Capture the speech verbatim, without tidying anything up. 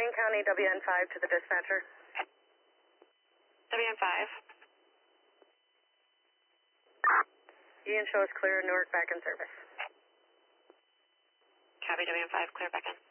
Greene County, W N five to the dispatcher. W N five. Ian shows clear, Newark back in service. Copy, W N five, clear back in.